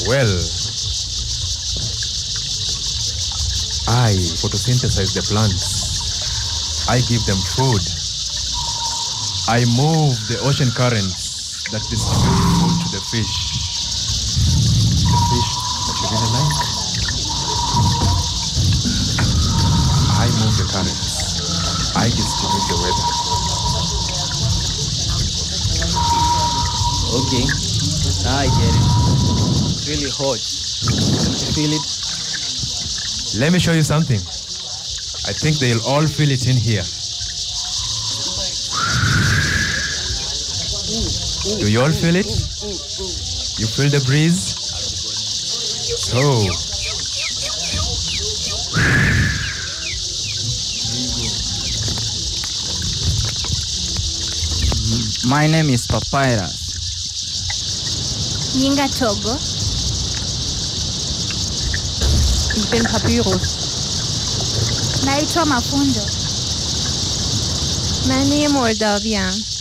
Well, I photosynthesize the plants. I give them food. I move the ocean currents that distribute food to the fish. The fish that you really like. I move the currents. I distribute the weather. Okay, now I get it. It's really hot. Don't you feel it? Let me show you something. I think they'll all feel it in here. Do you all feel it? You feel the breeze? So, my name is Papyrus. Yinga Togo. Ich bin Papyrus. Naitwa Mafundo. Mani Moldavia.